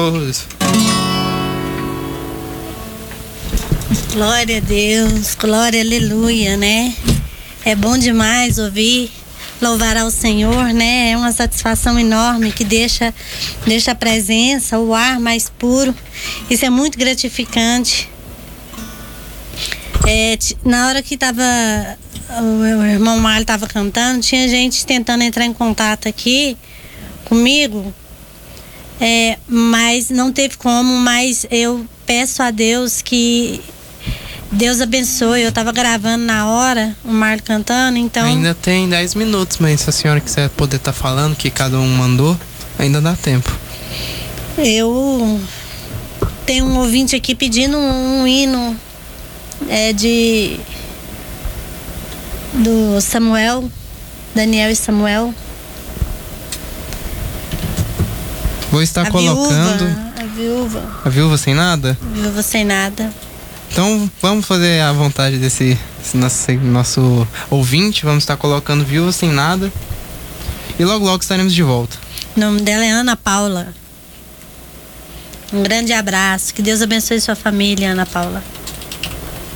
Deus. Glória a Deus, glória, aleluia, né? É bom demais ouvir, louvar ao Senhor, né? É uma satisfação enorme que deixa a presença, o ar mais puro. Isso é muito gratificante. Na hora que o irmão Mário estava cantando, tinha gente tentando entrar em contato aqui comigo, mas não teve como. Mas eu peço a Deus que Deus abençoe. Eu estava gravando na hora o Mário cantando, então... Ainda tem 10 minutos, mas se a senhora quiser poder estar falando que cada um mandou, ainda dá tempo. Eu tenho um ouvinte aqui pedindo um hino do Samuel, Daniel e Samuel. Vou estar colocando... A viúva sem nada? Viúva sem nada. Então vamos fazer a vontade desse nosso ouvinte. Vamos estar colocando Viúva Sem Nada. E logo logo estaremos de volta. O nome dela é Ana Paula. Um grande abraço. Que Deus abençoe sua família, Ana Paula.